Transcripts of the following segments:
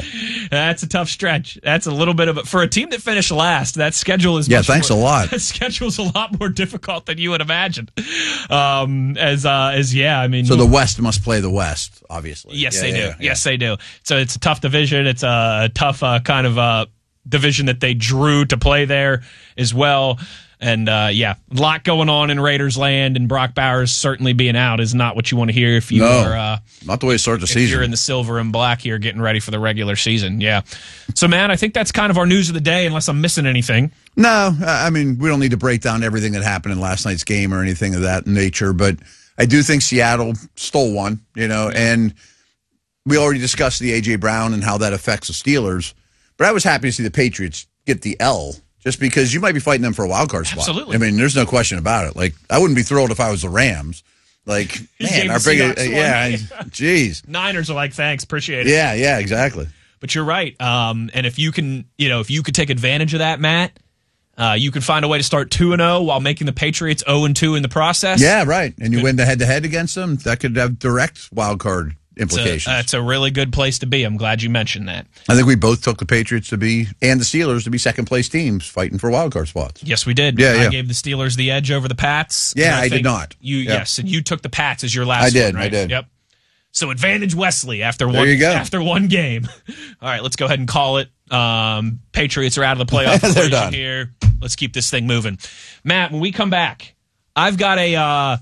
That's a tough stretch. That's a little bit of for a team that finished last. That schedule is thanks a lot. That schedule is a lot more difficult than you would imagine. I mean, so the West must play the West, obviously. Yes, they do. Yes, they do. So it's a tough division. It's a tough kind of division that they drew to play there as well. And, a lot going on in Raiders land, and Brock Bowers certainly being out is not what you want to hear if you are not the way to start the season. You're in the silver and black here getting ready for the regular season. Yeah. So, man, I think that's kind of our news of the day, unless I'm missing anything. No, I mean, we don't need to break down everything that happened in last night's game or anything of that nature, but I do think Seattle stole one, and we already discussed the A.J. Brown and how that affects the Steelers, but I was happy to see the Patriots get the L. Just because you might be fighting them for a wild card spot. Absolutely. I mean, there's no question about it. Like, I wouldn't be thrilled if I was the Rams. Like, man, our big, jeez. Niners are like, thanks, appreciate it. Yeah, exactly. But you're right. And if you can, if you could take advantage of that, Matt, you could find a way to start 2-0 while making the Patriots 0-2 in the process. Yeah, right. And you win the head-to-head against them. That could have direct wild card implications. It's a really good place to be. I'm glad you mentioned that. I think we both took the Patriots and the Steelers to be second-place teams fighting for wild-card spots. Yes, we did. Yeah. I gave the Steelers the edge over the Pats. Yeah, I did not. Yes, and you took the Pats as your last one, right? I did. Yep. So advantage Wesley after one game. All right, let's go ahead and call it. Patriots are out of the playoff They're done here. Let's keep this thing moving. Matt, when we come back, I've got a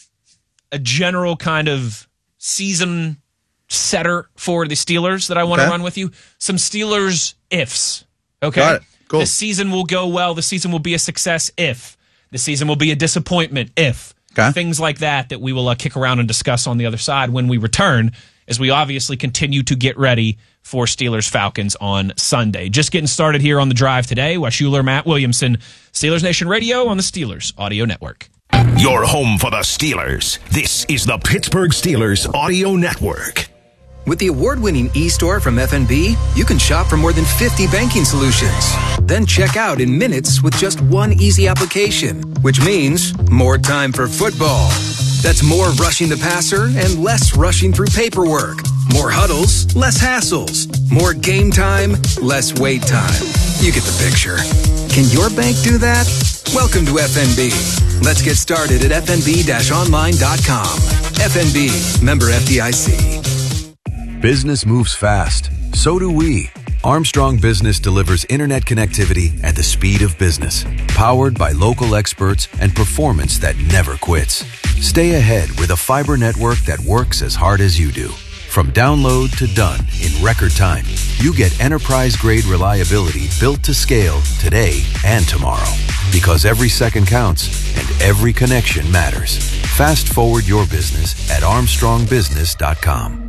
general kind of season setter for the Steelers that I want to run with you. Some Steelers ifs. Okay? Got it. Cool. This season will go well. The season will be a success if. The season will be a disappointment if. Okay. Things like that we will kick around and discuss on the other side when we return, as we obviously continue to get ready for Steelers-Falcons on Sunday. Just getting started here on The Drive today. Wes Schuler, Matt Williamson, Steelers Nation Radio on the Steelers Audio Network. Your home for the Steelers. This is the Pittsburgh Steelers Audio Network. With the award-winning eStore from FNB, you can shop for more than 50 banking solutions. Then check out in minutes with just one easy application, which means more time for football. That's more rushing the passer and less rushing through paperwork. More huddles, less hassles. More game time, less wait time. You get the picture. Can your bank do that? Welcome to FNB. Let's get started at fnb-online.com. FNB, member FDIC. Business moves fast. So do we. Armstrong Business delivers internet connectivity at the speed of business, powered by local experts and performance that never quits. Stay ahead with a fiber network that works as hard as you do. From download to done in record time, you get enterprise-grade reliability built to scale today and tomorrow. Because every second counts and every connection matters. Fast forward your business at armstrongbusiness.com.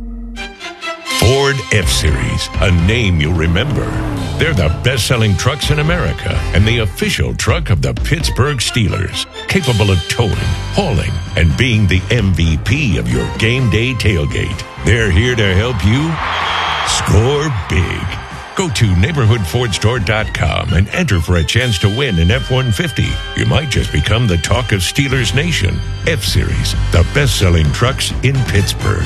Ford F-Series, a name you'll remember. They're the best-selling trucks in America and the official truck of the Pittsburgh Steelers, capable of towing, hauling, and being the MVP of your game day tailgate. They're here to help you score big. Go to neighborhoodfordstore.com and enter for a chance to win an F-150. You might just become the talk of Steelers Nation. F-Series, the best-selling trucks in Pittsburgh.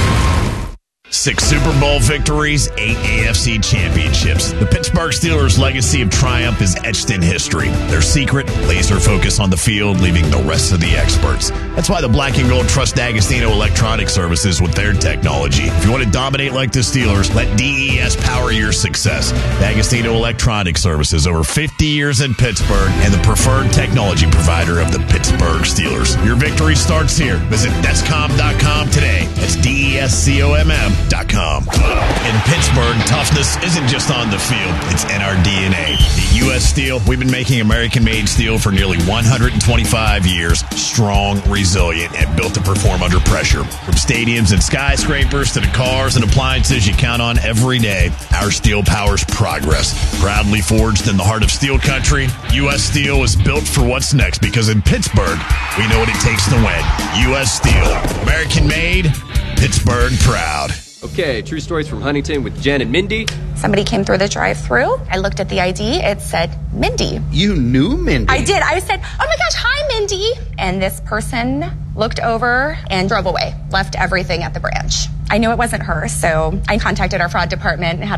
6 Super Bowl victories, 8 AFC championships. The Pittsburgh Steelers' legacy of triumph is etched in history. Their secret, laser focus on the field, leaving the rest of the experts. That's why the Black and Gold trust D'Agostino Electronic Services with their technology. If you want to dominate like the Steelers, let DES power your success. D'Agostino Electronic Services, over 50 years in Pittsburgh, and the preferred technology provider of the Pittsburgh Steelers. Your victory starts here. Visit Descom.com today. That's DESCOMM.com. In Pittsburgh, toughness isn't just on the field, it's in our DNA. At U.S. Steel, we've been making American-made steel for nearly 125 years, strong, resilient, and built to perform under pressure. From stadiums and skyscrapers to the cars and appliances you count on every day, our steel powers progress. Proudly forged in the heart of steel country, U.S. Steel is built for what's next, because in Pittsburgh, we know what it takes to win. U.S. Steel, American-made, Pittsburgh proud. Okay, true stories from Huntington with Jen and Mindy. Somebody came through the drive-thru. I looked at the ID. It said Mindy. You knew Mindy? I did. I said, oh my gosh, hi, Mindy. And this person looked over and drove away, left everything at the branch. I knew it wasn't her, so I contacted our fraud department and had